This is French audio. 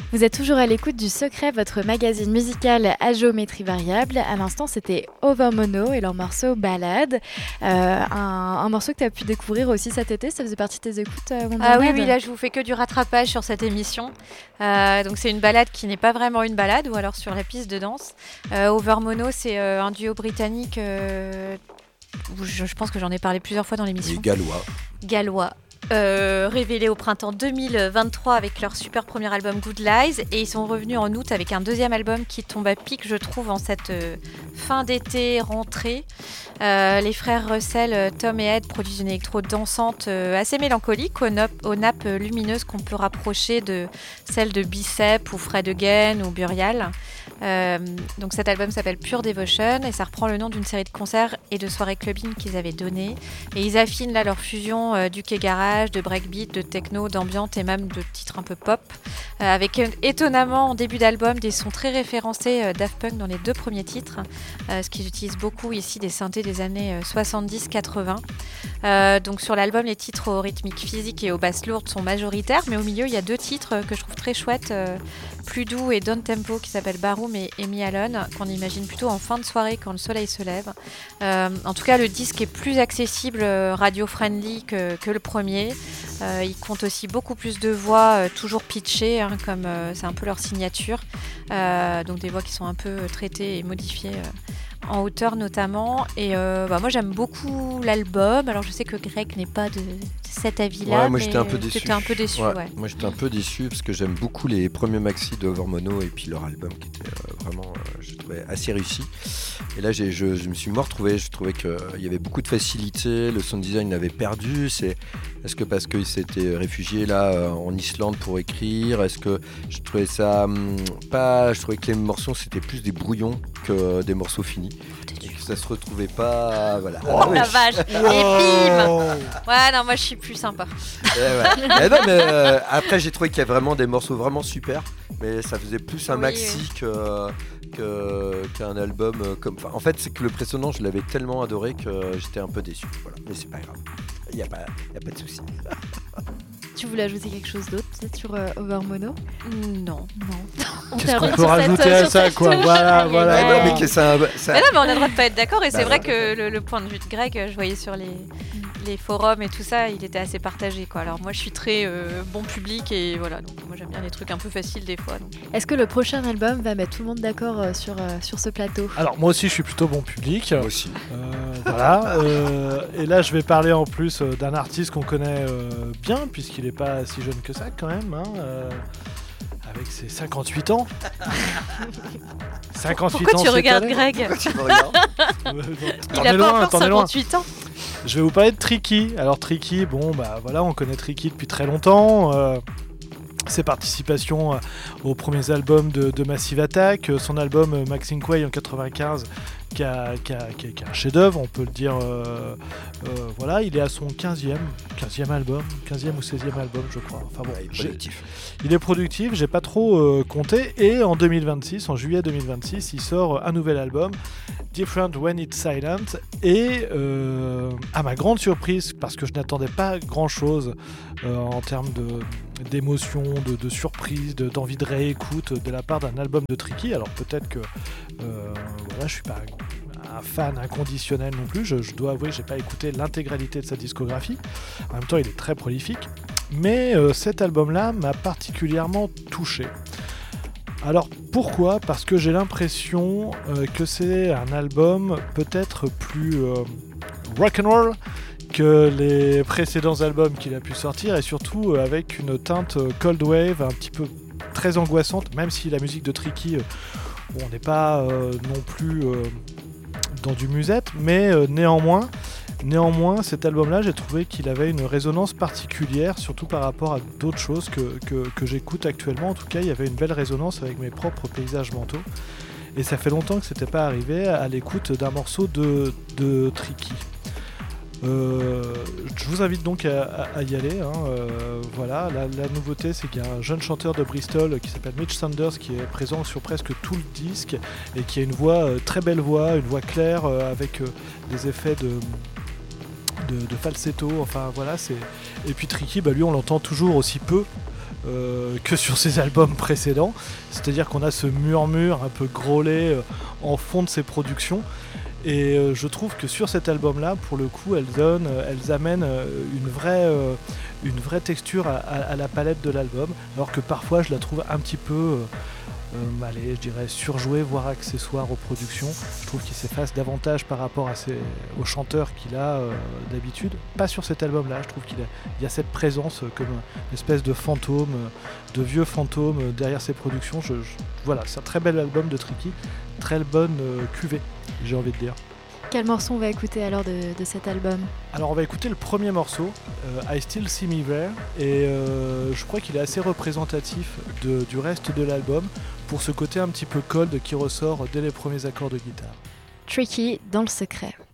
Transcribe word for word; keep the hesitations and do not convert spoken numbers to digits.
Vous êtes toujours à l'écoute du Secret, votre magazine musical à géométrie variable. À l'instant, c'était Overmono et leur morceau Ballade. Euh, un, un morceau que tu as pu découvrir aussi cet été, ça faisait partie de tes écoutes, euh, mon Ah oui, Bernard oui, là je vous fais que du rattrapage sur cette émission. Euh, donc c'est une balade qui n'est pas vraiment une balade, ou alors sur la piste de danse. Euh, Overmono, c'est euh, un duo britannique, euh, où je, je pense que j'en ai parlé plusieurs fois dans l'émission. Les Gallois. Gallois. Euh, révélés au printemps deux mille vingt-trois avec leur super premier album Good Lies, et ils sont revenus en août avec un deuxième album qui tombe à pic, je trouve, en cette euh, fin d'été rentrée. Euh, les frères Russell, euh, Tom et Ed produisent une électro dansante euh, assez mélancolique aux, nop- aux nappes lumineuses qu'on peut rapprocher de celles de Bicep ou Fred Again ou Burial. Euh, donc cet album s'appelle Pure Devotion et ça reprend le nom d'une série de concerts et de soirées clubbing qu'ils avaient donné, et ils affinent là leur fusion euh, du K garage, de breakbeat, de techno, d'ambiance et même de titres un peu pop, euh, avec euh, étonnamment en début d'album des sons très référencés euh, Daft Punk dans les deux premiers titres, euh, ce qu'ils utilisent beaucoup ici des synthés des années euh, soixante-dix quatre-vingts. Euh, donc sur l'album, les titres aux rythmiques physiques et aux basses lourdes sont majoritaires, mais au milieu il y a deux titres euh, que je trouve très chouettes, euh, plus doux et down tempo, qui s'appellent Baroom et Amy Alone, qu'on imagine plutôt en fin de soirée quand le soleil se lève. Euh, en tout cas, le disque est plus accessible, euh, radio-friendly que, que le premier. Euh, il compte aussi beaucoup plus de voix, euh, toujours pitchées, hein, comme euh, c'est un peu leur signature. Euh, donc des voix qui sont un peu traitées et modifiées euh, en hauteur notamment. Et euh, bah, moi j'aime beaucoup l'album. Alors je sais que Greg n'est pas de, de cet avis-là. Ouais, moi mais j'étais un peu déçu. J'étais un peu déçu, ouais. ouais. Moi j'étais un peu déçu parce que j'aime beaucoup les premiers maxi de Overmono et puis leur album qui était euh, vraiment, euh, je trouvais assez réussi. Et là j'ai, je, je me suis moins retrouvé. Je trouvais qu'il y avait beaucoup de facilité. Le sound design avait perdu. C'est, est-ce que parce qu'il s'était réfugié là euh, en Islande pour écrire? Est-ce que je trouvais ça hum, pas. Je trouvais que les morceaux c'était plus des brouillons que des morceaux finis. Ça se retrouvait pas, voilà. Oh ah, la oui. Vache. Et bim. Ouais, non, moi je suis plus sympa. Et ouais. Et non, mais euh, après j'ai trouvé qu'il y a vraiment des morceaux vraiment super, mais ça faisait plus un oui, maxi oui. que, que qu'un album comme. Enfin, en fait, c'est que le précédent, je l'avais tellement adoré que j'étais un peu déçu. Voilà, mais c'est pas grave. Il y a pas, il y a pas de souci. Tu voulais ajouter quelque chose d'autre peut-être sur euh, Overmono? Non. Non. Qu'est-ce qu'on peut rajouter cette, à ça quoi? Voilà, voilà. Ouais, non, mais, ça, ça... mais non, mais on a le droit de pas être d'accord, et bah, c'est vrai que le, le point de vue de Greg, je voyais sur les, les forums et tout ça, il était assez partagé, quoi. Alors moi je suis très euh, bon public et voilà, donc moi j'aime bien les trucs un peu faciles des fois. Donc. Est-ce que le prochain album va mettre tout le monde d'accord euh, sur, euh, sur ce plateau? Alors moi aussi je suis plutôt bon public. Moi aussi. Euh, voilà. Euh, et là je vais parler en plus euh, d'un artiste qu'on connaît euh, bien, puisqu'il n'est pas si jeune que ça quand même, hein, euh, avec ses cinquante-huit ans. cinquantahuit Pourquoi ans. Tu regardes Greg? Pourquoi tu me regardes? Il a pas encore cinquante-huit ans. Je vais vous parler de Tricky. Alors Tricky, bon bah voilà, on connaît Tricky depuis très longtemps. Euh, ses participations euh, aux premiers albums de, de Massive Attack, euh, son album euh, Maxine Quay en quatre-vingt-quinze, qui a, qui a, qui a, qui a un chef-d'œuvre, on peut le dire. Euh, euh, voilà, il est à son quinzième, quinzième album, quinzième ou seizième album, je crois. Enfin bon, ouais, il est productif. Il est productif, j'ai pas trop euh, compté. Et en deux mille vingt-six, en juillet deux mille vingt-six, il sort un nouvel album, Different When It's Silent. Et euh, à ma grande surprise, parce que je n'attendais pas grand-chose euh, en termes de, d'émotion, de, de surprise, de, d'envie de réécoute de la part d'un album de Tricky. Alors peut-être que euh, voilà, je suis pas un fan inconditionnel non plus, je, je dois avouer que j'ai pas écouté l'intégralité de sa discographie. En même temps, il est très prolifique, mais euh, cet album-là m'a particulièrement touché. Alors pourquoi ? Parce que j'ai l'impression euh, que c'est un album peut-être plus euh, rock'n'roll que les précédents albums qu'il a pu sortir, et surtout euh, avec une teinte euh, cold wave un petit peu très angoissante, même si la musique de Tricky, euh, bon, on n'est pas euh, non plus euh, dans du musette, mais euh, néanmoins, néanmoins, cet album-là, j'ai trouvé qu'il avait une résonance particulière, surtout par rapport à d'autres choses que, que, que j'écoute actuellement. En tout cas, il y avait une belle résonance avec mes propres paysages mentaux. Et ça fait longtemps que c'était pas arrivé à l'écoute d'un morceau de, de Tricky. Euh, je vous invite donc à, à, à y aller. Hein. Euh, voilà, la, la nouveauté, c'est qu'il y a un jeune chanteur de Bristol qui s'appelle Mitch Sanders qui est présent sur presque tout le disque et qui a une voix, euh, très belle voix, une voix claire euh, avec euh, des effets de, de, de falsetto. Enfin voilà, c'est. Et puis Tricky, bah, lui, on l'entend toujours aussi peu. euh, que sur ses albums précédents. C'est-à-dire qu'on a ce murmure un peu grôlé euh, en fond de ses productions. Et euh, je trouve que sur cet album-là, pour le coup, elles, donnent, euh, elles amènent euh, une, vraie, euh, une vraie texture à, à, à la palette de l'album, alors que parfois je la trouve un petit peu, euh, euh, allez, je dirais, surjouée, voire accessoire aux productions. Je trouve qu'il s'efface davantage par rapport à ses, aux chanteurs qu'il a euh, d'habitude. Pas sur cet album-là, je trouve qu'il a, il y a cette présence euh, comme une espèce de fantôme, euh, de vieux fantôme euh, derrière ses productions. Je, je, voilà, c'est un très bel album de Tricky. Très bonne euh, cuvée, j'ai envie de dire. Quel morceau on va écouter alors de, de cet album ? Alors on va écouter le premier morceau, euh, I Still See Me There, et euh, je crois qu'il est assez représentatif de, du reste de l'album pour ce côté un petit peu cold qui ressort dès les premiers accords de guitare. Tricky dans le secret.